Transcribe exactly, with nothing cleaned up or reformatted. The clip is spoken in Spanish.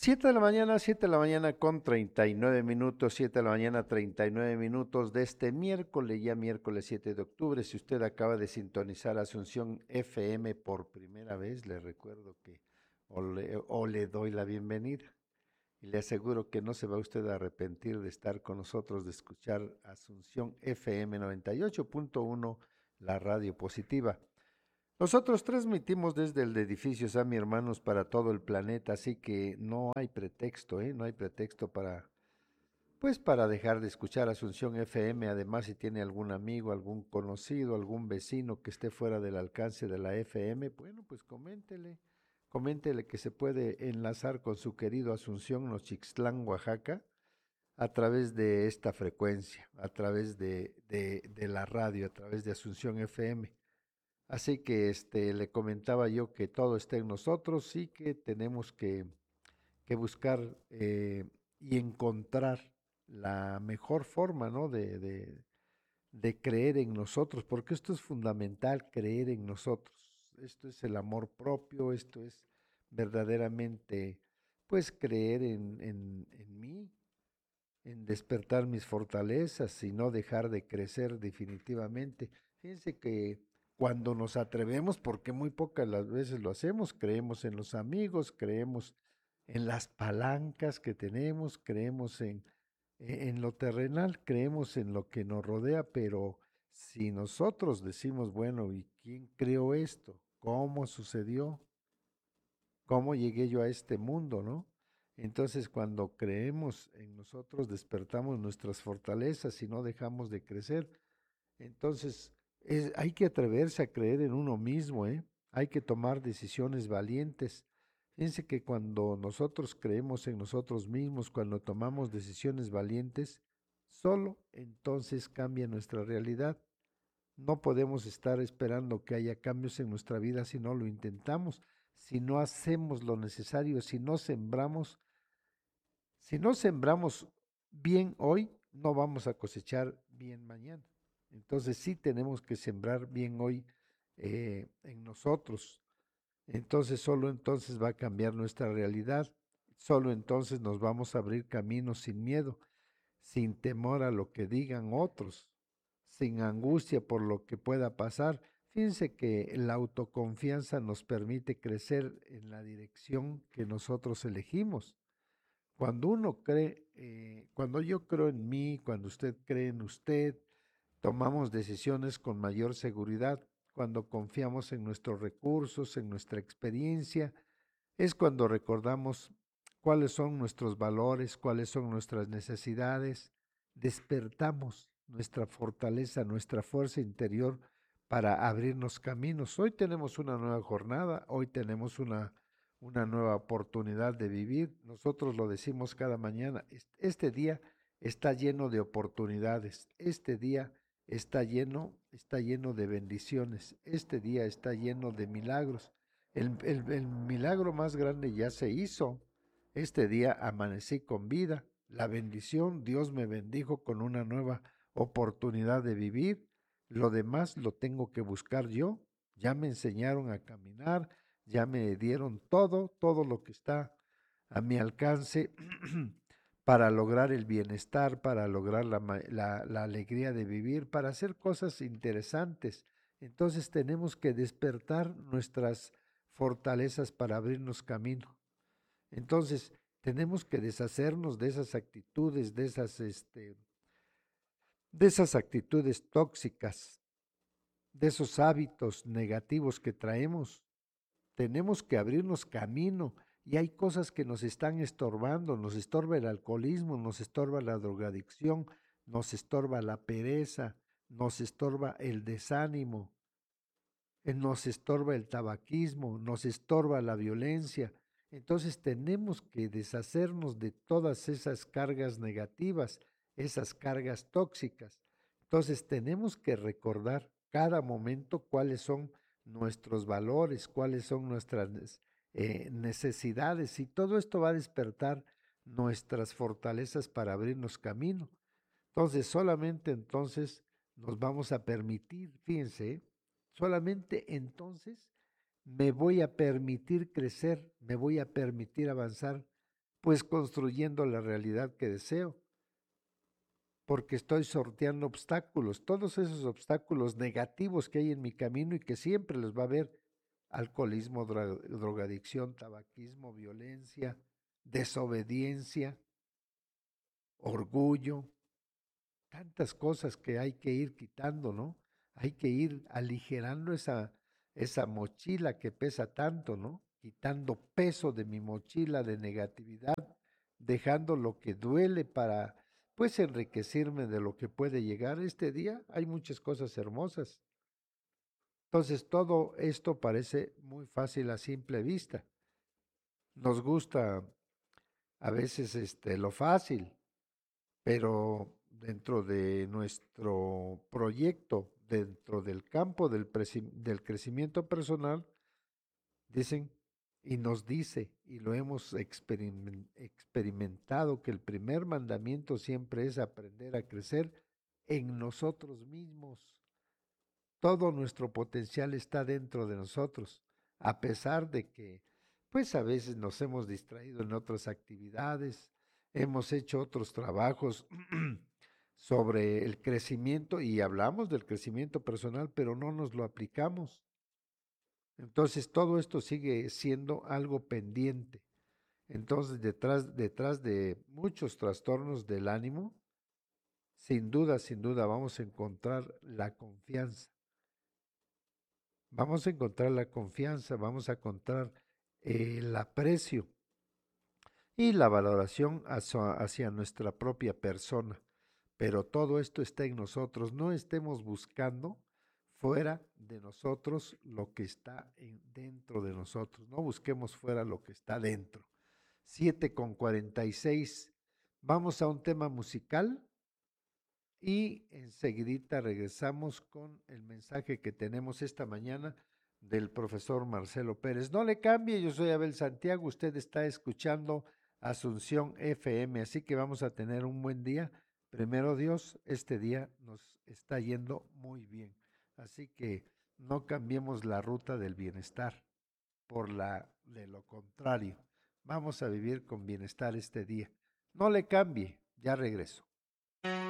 Siete de la mañana, siete de la mañana con treinta y nueve minutos, siete de la mañana treinta y nueve minutos de este miércoles, ya miércoles siete de octubre. Si usted acaba de sintonizar Asunción F M por primera vez, le recuerdo que o le, o le doy la bienvenida y le aseguro que no se va usted a arrepentir de estar con nosotros, de escuchar Asunción F M noventa y ocho punto uno, la radio positiva. Nosotros transmitimos desde el edificio Sami Hermanos para todo el planeta, así que no hay pretexto, ¿eh? No hay pretexto para, pues para dejar de escuchar Asunción F M. Además, si tiene algún amigo, algún conocido, algún vecino que esté fuera del alcance de la F M, bueno, pues coméntele, coméntele que se puede enlazar con su querido Asunción Nochixtlán, Oaxaca, a través de esta frecuencia, a través de, de, de la radio, a través de Asunción F M. Así que este, le comentaba yo que todo está en nosotros y que tenemos que, que buscar eh, y encontrar la mejor forma, ¿no? de, de, de creer en nosotros, porque esto es fundamental, creer en nosotros. Esto es el amor propio, esto es verdaderamente, pues, creer en, en, en mí, en despertar mis fortalezas y no dejar de crecer definitivamente. Fíjense que cuando nos atrevemos, porque muy pocas las veces lo hacemos, creemos en los amigos, creemos en las palancas que tenemos, creemos en, e- en lo terrenal, creemos en lo que nos rodea, pero si nosotros decimos, bueno, ¿y quién creó esto? ¿Cómo sucedió? ¿Cómo llegué yo a este mundo, no? Entonces, cuando creemos en nosotros, despertamos nuestras fortalezas y no dejamos de crecer. Entonces, es- hay que atreverse a creer en uno mismo, ¿eh? Hay que tomar decisiones valientes. Fíjense que cuando nosotros creemos en nosotros mismos, cuando tomamos decisiones valientes, solo entonces cambia nuestra realidad. No podemos estar esperando que haya cambios en nuestra vida si no lo intentamos, si no hacemos lo necesario, si no sembramos, si no sembramos bien hoy, no vamos a cosechar bien mañana. Entonces sí tenemos que sembrar bien hoy eh, en nosotros. Entonces solo entonces va a cambiar nuestra realidad. Solo entonces nos vamos a abrir caminos sin miedo, sin temor a lo que digan otros, sin angustia por lo que pueda pasar. Fíjense que la autoconfianza nos permite crecer en la dirección que nosotros elegimos. Cuando uno cree, eh, cuando yo creo en mí, cuando usted cree en usted, tomamos decisiones con mayor seguridad. Cuando confiamos en nuestros recursos, en nuestra experiencia, es cuando recordamos cuáles son nuestros valores, cuáles son nuestras necesidades, despertamos nuestra fortaleza, nuestra fuerza interior para abrirnos caminos. Hoy tenemos una nueva jornada, hoy tenemos una, una nueva oportunidad de vivir. Nosotros lo decimos cada mañana, este día está lleno de oportunidades, este día está lleno, está lleno de bendiciones, este día está lleno de milagros. El, el, el milagro más grande ya se hizo. Este día amanecí con vida. La bendición, Dios me bendijo con una nueva oportunidad de vivir. Lo demás lo tengo que buscar yo. Ya me enseñaron a caminar, ya me dieron todo, todo lo que está a mi alcance para lograr el bienestar, para lograr la, la, la alegría de vivir, para hacer cosas interesantes. Entonces tenemos que despertar nuestras fortalezas para abrirnos camino. Entonces, tenemos que deshacernos de esas actitudes, de esas, este, de esas actitudes tóxicas, de esos hábitos negativos que traemos. Tenemos que abrirnos camino y hay cosas que nos están estorbando, nos estorba el alcoholismo, nos estorba la drogadicción, nos estorba la pereza, nos estorba el desánimo, eh, nos estorba el tabaquismo, nos estorba la violencia. Entonces tenemos que deshacernos de todas esas cargas negativas, esas cargas tóxicas. Entonces tenemos que recordar cada momento cuáles son nuestros valores, cuáles son nuestras eh, necesidades y todo esto va a despertar nuestras fortalezas para abrirnos camino. Entonces solamente entonces nos vamos a permitir, fíjense, solamente entonces me voy a permitir crecer, me voy a permitir avanzar, Pues construyendo la realidad que deseo, porque estoy sorteando obstáculos, todos esos obstáculos negativos que hay en mi camino y que siempre les va a haber: alcoholismo, dro drogadicción, tabaquismo, violencia, desobediencia, orgullo, tantas cosas que hay que ir quitando, ¿no? Hay que ir aligerando esa, esa mochila que pesa tanto, ¿no? Quitando peso de mi mochila de negatividad, dejando lo que duele para, pues, enriquecerme de lo que puede llegar este día. Hay muchas cosas hermosas. Entonces, todo esto parece muy fácil a simple vista. Nos gusta a veces este, lo fácil, pero dentro de nuestro proyecto, dentro del campo del, del crecimiento personal, dicen y nos dice, y lo hemos experiment experimentado, que el primer mandamiento siempre es aprender a crecer en nosotros mismos. Todo nuestro potencial está dentro de nosotros, a pesar de que, pues a veces nos hemos distraído en otras actividades, hemos hecho otros trabajos sobre el crecimiento y hablamos del crecimiento personal, pero no nos lo aplicamos. Entonces todo esto sigue siendo algo pendiente. Entonces detrás, detrás de muchos trastornos del ánimo, sin duda, sin duda vamos a encontrar la confianza. Vamos a encontrar la confianza, vamos a encontrar eh, el aprecio y la valoración hacia, hacia nuestra propia persona. Pero todo esto está en nosotros. No estemos buscando fuera de nosotros lo que está en, dentro de nosotros. No busquemos fuera lo que está dentro. siete con cuarenta y seis. Vamos a un tema musical y enseguidita regresamos con el mensaje que tenemos esta mañana del profesor Marcelo Pérez. No le cambie, yo soy Abel Santiago, usted está escuchando Asunción F M, así que vamos a tener un buen día. Primero Dios, este día nos está yendo muy bien, así que no cambiemos la ruta del bienestar por la de lo contrario. Vamos a vivir con bienestar este día. No le cambie, ya regreso.